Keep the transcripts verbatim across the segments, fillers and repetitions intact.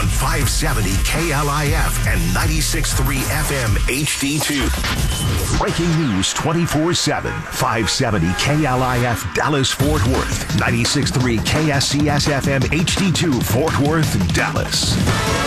on five seventy K L I F and ninety-six point three F M H D two. Breaking news twenty-four seven. five seventy K L I F Dallas Fort Worth. ninety-six point three K S C S F M H D two Fort Worth, Dallas.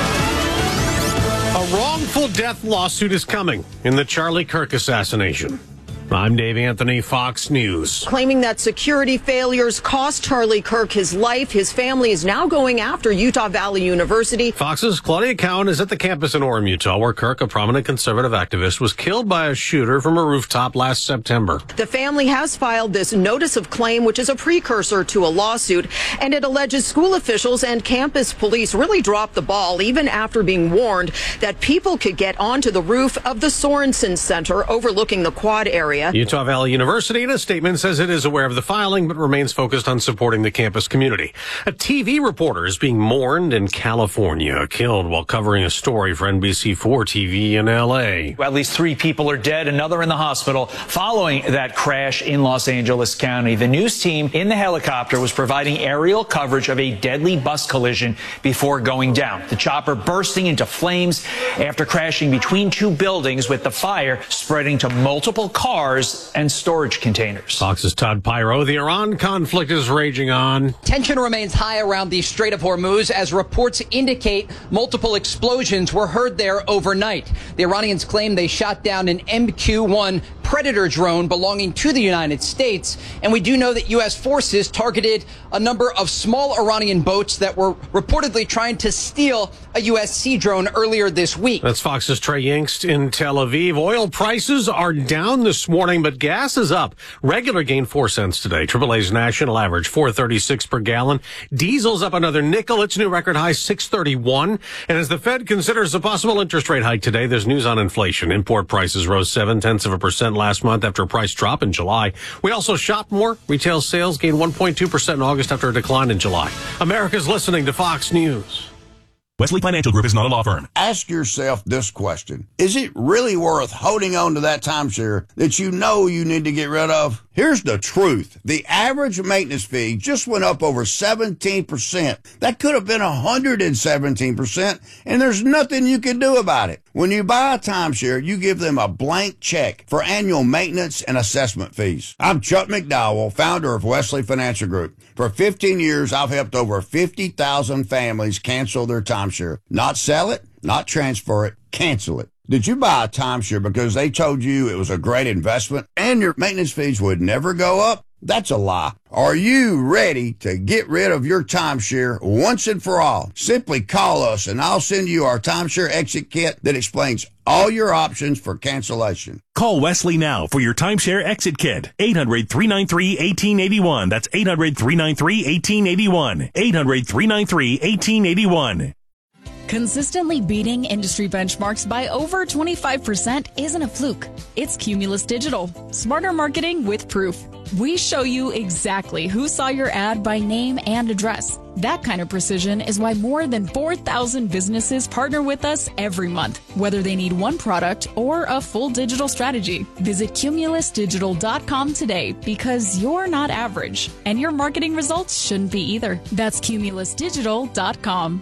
A wrongful death lawsuit is coming in the Charlie Kirk assassination. I'm Dave Anthony, Fox News. Claiming that security failures cost Charlie Kirk his life, his family is now going after Utah Valley University. Fox's Claudia Cowan is at the campus in Orem, Utah, where Kirk, a prominent conservative activist, was killed by a shooter from a rooftop last September. The family has filed this notice of claim, which is a precursor to a lawsuit, and it alleges school officials and campus police really dropped the ball even after being warned that people could get onto the roof of the Sorensen Center overlooking the quad area. Utah Valley University, in a statement, says it is aware of the filing, but remains focused on supporting the campus community. A T V reporter is being mourned in California, killed while covering a story for N B C four T V in L A. At least three people are dead, another in the hospital following that crash in Los Angeles County. The news team in the helicopter was providing aerial coverage of a deadly bus collision before going down. The chopper bursting into flames after crashing between two buildings, with the fire spreading to multiple cars and storage containers. Fox's Todd Pyro. The Iran conflict is raging on. Tension remains high around the Strait of Hormuz as reports indicate multiple explosions were heard there overnight. The Iranians claim they shot down an M Q one Predator drone belonging to the United States. And we do know that U S forces targeted a number of small Iranian boats that were reportedly trying to steal a U S Sea drone earlier this week. That's Fox's Trey Yingst in Tel Aviv. Oil prices are down this morning, but gas is up. Regular gained four cents today. triple A's national average four thirty-six per gallon. Diesel's up another nickel. Its new record high six thirty-one. And as the Fed considers a possible interest rate hike today, there's news on inflation. Import prices rose seven tenths of a percent last month after a price drop in July. We also shop more. Retail sales gained one point two percent in August after a decline in July. America's listening to Fox News. Wesley Financial Group is not a law firm. Ask yourself this question. Is it really worth holding on to that timeshare that you know you need to get rid of? Here's the truth. The average maintenance fee just went up over seventeen percent. That could have been one hundred seventeen percent, and there's nothing you can do about it. When you buy a timeshare, you give them a blank check for annual maintenance and assessment fees. I'm Chuck McDowell, founder of Wesley Financial Group. For fifteen years, I've helped over fifty thousand families cancel their timeshare. Not sell it, not transfer it, cancel it. Did you buy a timeshare because they told you it was a great investment and your maintenance fees would never go up? That's a lie. Are you ready to get rid of your timeshare once and for all? Simply call us and I'll send you our timeshare exit kit that explains all your options for cancellation. Call Wesley now for your timeshare exit kit. eight hundred, three nine three, one eight eight one. That's eight hundred, three nine three, one eight eight one. eight hundred, three nine three, one eight eight one. Consistently beating industry benchmarks by over twenty-five percent isn't a fluke. It's Cumulus Digital. Smarter marketing with proof. We show you exactly who saw your ad by name and address. That kind of precision is why more than four thousand businesses partner with us every month, whether they need one product or a full digital strategy. Visit cumulus digital dot com today, because you're not average, and your marketing results shouldn't be either. That's cumulus digital dot com.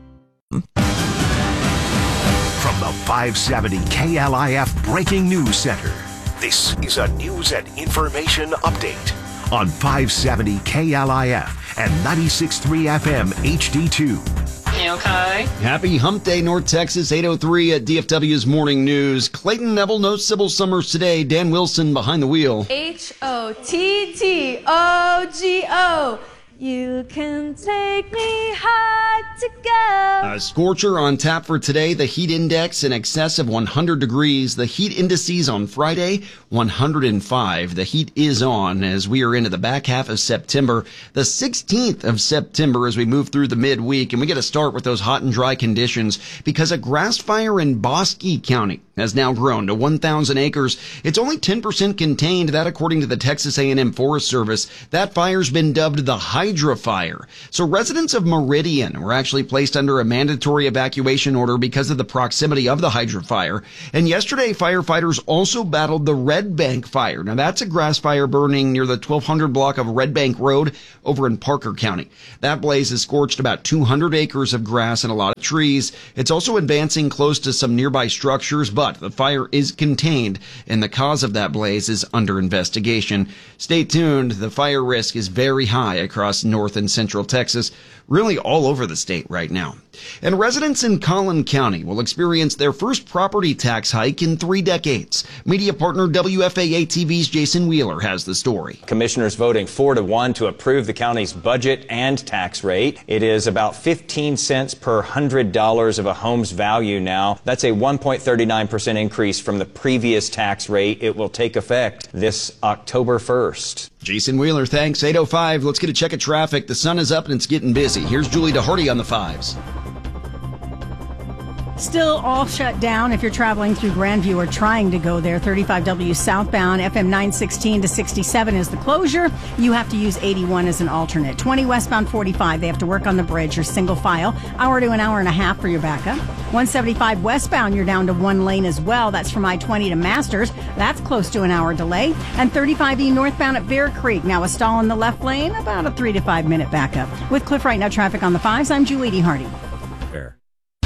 From the five seventy K L I F Breaking News Center, this is a news and information update on five seventy K L I F and ninety-six point three F M H D two. You okay? Happy Hump Day, North Texas, eight oh three at D F W's Morning News. Clayton Neville, no Sybil Summers today. Dan Wilson behind the wheel. H O T T O G O. You can take me hard to go. A scorcher on tap for today. The heat index in excess of one hundred degrees. The heat indices on Friday, one hundred five. The heat is on as we are into the back half of September. The sixteenth of September as we move through the midweek. And we get to start with those hot and dry conditions because a grass fire in Bosque County has now grown to one thousand acres. It's only ten percent contained, that according to the Texas A and M Forest Service. That fire's been dubbed the Hydra Fire. So residents of Meridian were actually placed under a man mandatory evacuation order because of the proximity of the Hydra fire. And yesterday, firefighters also battled the Red Bank fire. Now, that's a grass fire burning near the twelve hundred block of Red Bank Road over in Parker County. That blaze has scorched about two hundred acres of grass and a lot of trees. It's also advancing close to some nearby structures, but the fire is contained, and the cause of that blaze is under investigation. Stay tuned. The fire risk is very high across north and central Texas, really all over the state right now. And residents in Collin County will experience their first property tax hike in three decades. Media partner W F A A T V's Jason Wheeler has the story. Commissioners voting four to one to approve the county's budget and tax rate. It is about fifteen cents per hundred dollars of a home's value now. That's a one point three nine percent increase from the previous tax rate. It will take effect this October first. Jason Wheeler, thanks. eight oh five, let's get a check of traffic. The sun is up and it's getting busy. Here's Julie DeHardy on the fives. Still all shut down if you're traveling through Grandview or trying to go there. thirty-five W southbound, F M nine sixteen to sixty-seven is the closure. You have to use eighty-one as an alternate. twenty westbound forty-five, they have to work on the bridge. You're single file, hour to an hour and a half for your backup. one seventy-five westbound, you're down to one lane as well. That's from I twenty to Masters. That's close to an hour delay. And thirty-five E northbound at Bear Creek. Now a stall in the left lane, about a three to five minute backup. With Cliff Right Now traffic on the fives, I'm Julie DeHardy. Fair.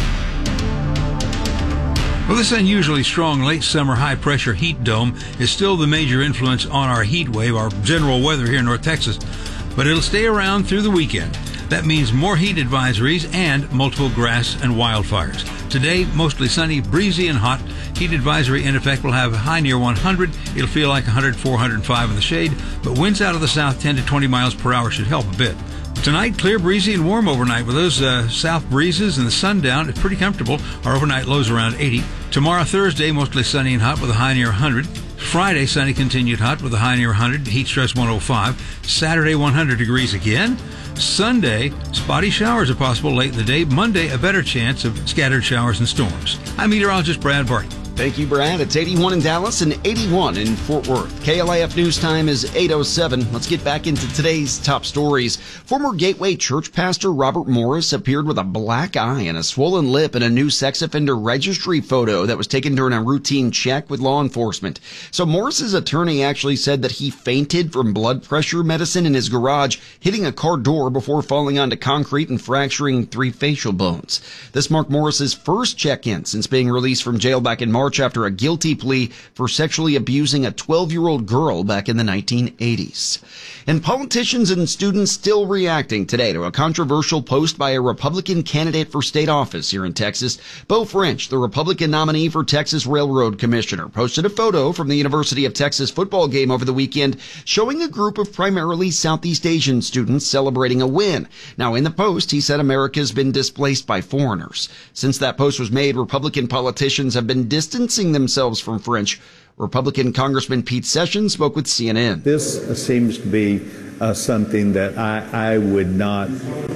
Well, this unusually strong late summer high pressure heat dome is still the major influence on our heat wave, our general weather here in North Texas, but it'll stay around through the weekend. That means more heat advisories and multiple grass and wildfires. Today, mostly sunny, breezy, and hot. Heat advisory in effect will have a high near one hundred. It'll feel like one hundred, four hundred five in the shade, but winds out of the south ten to twenty miles per hour should help a bit. Tonight, clear, breezy, and warm overnight with those uh, south breezes and the sun down. It's pretty comfortable. Our overnight lows around eighty. Tomorrow, Thursday, mostly sunny and hot with a high near one hundred. Friday, sunny, continued hot with a high near one hundred. Heat stress one oh five. Saturday, one hundred degrees again. Sunday, spotty showers are possible late in the day. Monday, a better chance of scattered showers and storms. I'm meteorologist Brad Barty. Thank you, Brad. It's eighty-one in Dallas and eighty-one in Fort Worth. K L I F News Time is eight oh seven. Let's get back into today's top stories. Former Gateway Church pastor Robert Morris appeared with a black eye and a swollen lip in a new sex offender registry photo that was taken during a routine check with law enforcement. So Morris's attorney actually said that he fainted from blood pressure medicine in his garage, hitting a car door before falling onto concrete and fracturing three facial bones. This marked Morris's first check-in since being released from jail back in March after a guilty plea for sexually abusing a twelve-year-old girl back in the nineteen eighties. And politicians and students still reacting today to a controversial post by a Republican candidate for state office here in Texas. Beau French, the Republican nominee for Texas Railroad Commissioner, posted a photo from the University of Texas football game over the weekend showing a group of primarily Southeast Asian students celebrating a win. Now, in the post, he said America's been displaced by foreigners. Since that post was made, Republican politicians have been distancing themselves from French. Republican Congressman Pete Sessions spoke with C N N. This seems to be uh, something that I, I would not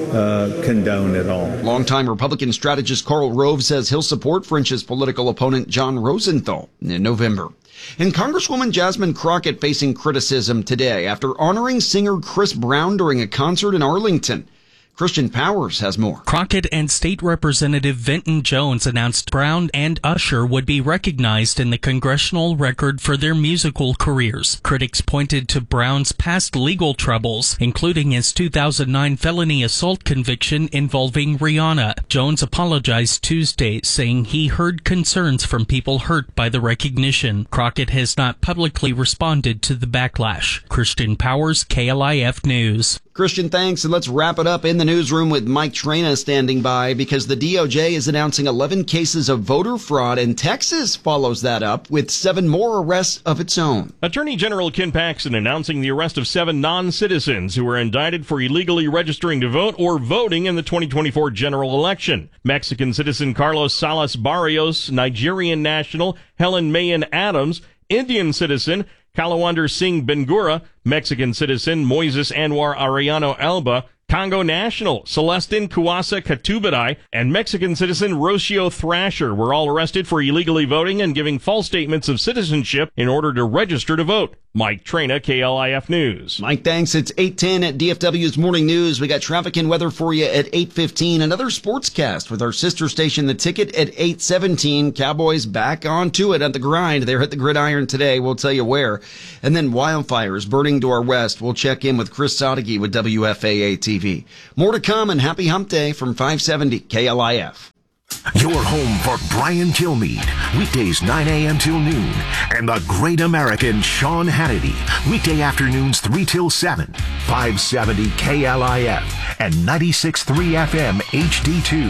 uh, condone at all. Longtime Republican strategist Karl Rove says he'll support French's political opponent John Rosenthal in November. And Congresswoman Jasmine Crockett facing criticism today after honoring singer Chris Brown during a concert in Arlington. Christian Powers has more. Crockett and State Representative Vinton Jones announced Brown and Usher would be recognized in the congressional record for their musical careers. Critics pointed to Brown's past legal troubles, including his two thousand nine felony assault conviction involving Rihanna. Jones apologized Tuesday, saying he heard concerns from people hurt by the recognition. Crockett has not publicly responded to the backlash. Christian Powers, K L I F News. Christian, thanks, and let's wrap it up in the newsroom with Mike Traina standing by because the D O J is announcing eleven cases of voter fraud, and Texas follows that up with seven more arrests of its own. Attorney General Ken Paxton announcing the arrest of seven non-citizens who were indicted for illegally registering to vote or voting in the twenty twenty-four general election. Mexican citizen Carlos Salas Barrios, Nigerian national Helen Mayan Adams, Indian citizen Kalawander Singh Bengura, Mexican citizen Moises Anwar Arellano Alba, Congo national Celestin Kuasa Katubadai and Mexican citizen Rocio Thrasher were all arrested for illegally voting and giving false statements of citizenship in order to register to vote. Mike Traina, K L I F News. Mike, thanks. It's eight ten at D F W's Morning News. We got traffic and weather for you at eight fifteen. Another sportscast with our sister station, The Ticket, at eight seventeen. Cowboys back onto it at the grind. They're at the gridiron today. We'll tell you where. And then wildfires burning to our west. We'll check in with Chris Sadeghi with W F A A T V. More to come, and happy hump day from five seventy K L I F. Your home for Brian Kilmeade, weekdays nine a.m. till noon, and the great American Sean Hannity, weekday afternoons three till seven, five seventy K L I F and ninety-six point three F M H D two.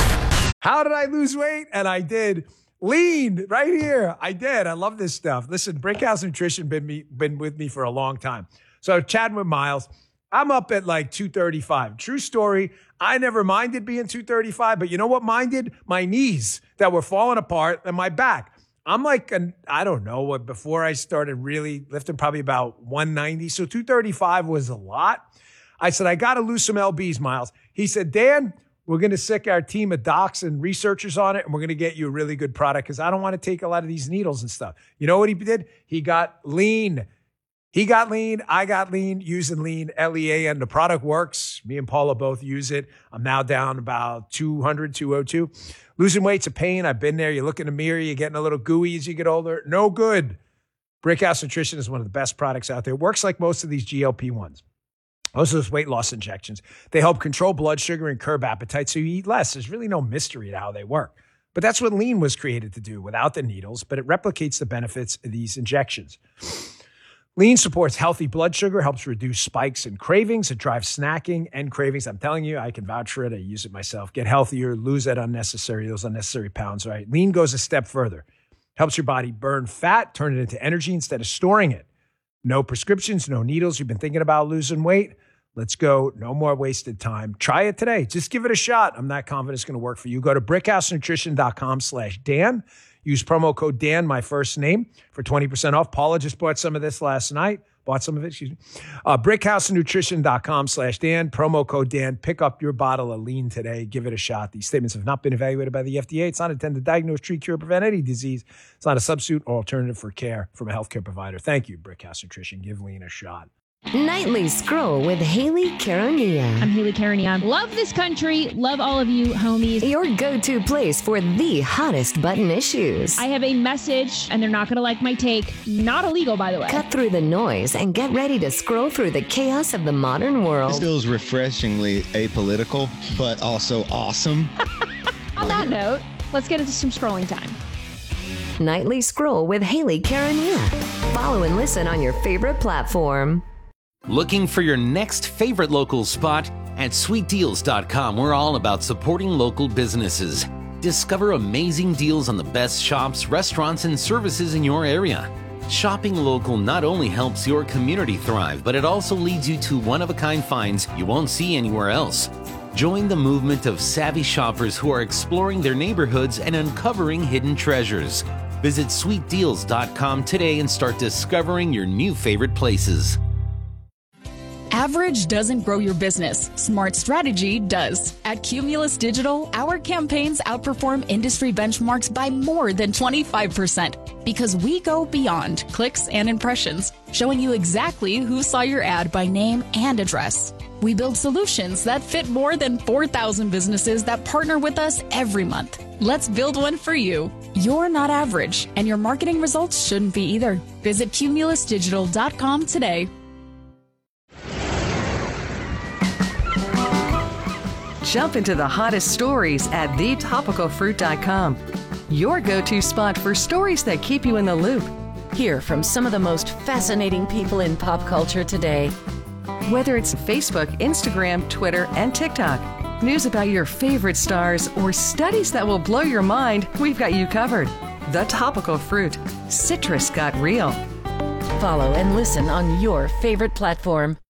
How did I lose weight? And I did. Lean right here. I did. I love this stuff. Listen, Brickhouse Nutrition been me been with me for a long time. So chatting with Miles, I'm up at like two thirty-five. True story. I never minded being two thirty-five, but you know what minded? My knees that were falling apart and my back. I'm like, an, I don't know, what before I started really lifting, probably about one ninety. So two thirty-five was a lot. I said, I got to lose some L Bs, Miles. He said, Dan, we're going to sick our team of docs and researchers on it, and we're going to get you a really good product because I don't want to take a lot of these needles and stuff. You know what he did? He got lean. He got lean. I got lean using lean, L E A, and the product works. Me and Paula both use it. I'm now down about two hundred, two oh two. Losing weight's a pain. I've been there. You look in the mirror, you're getting a little gooey as you get older. No good. Brickhouse Nutrition is one of the best products out there. It works like most of these G L P ones. Most of those weight loss injections. They help control blood sugar and curb appetite so you eat less. There's really no mystery to how they work. But that's what lean was created to do without the needles, but it replicates the benefits of these injections. Lean supports healthy blood sugar, helps reduce spikes and cravings. It drives snacking and cravings. I'm telling you, I can vouch for it. I use it myself. Get healthier, lose that unnecessary, those unnecessary pounds, right? Lean goes a step further. Helps your body burn fat, turn it into energy instead of storing it. No prescriptions, no needles. You've been thinking about losing weight? Let's go. No more wasted time. Try it today. Just give it a shot. I'm not confident it's going to work for you. Go to brickhousenutrition.com slash Dan. Use promo code Dan, my first name, for twenty percent off. Paula just bought some of this last night. Bought some of it, excuse me. Uh, brickhousenutrition.com slash Dan. Promo code Dan. Pick up your bottle of lean today. Give it a shot. These statements have not been evaluated by the F D A. It's not intended to diagnose, treat, cure, or prevent any disease. It's not a substitute or alternative for care from a healthcare provider. Thank you, Brickhouse Nutrition. Give lean a shot. Nightly Scroll with Haley Caronia. I'm Haley Caronia. Love this country. Love all of you, homies. Your go-to place for the hottest button issues. I have a message, and they're not going to like my take. Not illegal, by the way. Cut through the noise and get ready to scroll through the chaos of the modern world. This feels refreshingly apolitical, but also awesome. On that note, let's get into some scrolling time. Nightly Scroll with Haley Caronia. Follow and listen on your favorite platform. Looking for your next favorite local spot? At sweet deals dot com, we're all about supporting local businesses. Discover amazing deals on the best shops, restaurants, and services in your area. Shopping local not only helps your community thrive, but it also leads you to one-of-a-kind finds you won't see anywhere else. Join the movement of savvy shoppers who are exploring their neighborhoods and uncovering hidden treasures. Visit sweet deals dot com today and start discovering your new favorite places. Average doesn't grow your business. Smart strategy does. At Cumulus Digital, our campaigns outperform industry benchmarks by more than twenty-five percent because we go beyond clicks and impressions, showing you exactly who saw your ad by name and address. We build solutions that fit more than four thousand businesses that partner with us every month. Let's build one for you. You're not average, and your marketing results shouldn't be either. Visit cumulus digital dot com today. Jump into the hottest stories at the topical fruit dot com. Your go-to spot for stories that keep you in the loop. Hear from some of the most fascinating people in pop culture today. Whether it's Facebook, Instagram, Twitter, and TikTok, news about your favorite stars, or studies that will blow your mind, we've got you covered. The Topical Fruit. Citrus got real. Follow and listen on your favorite platform.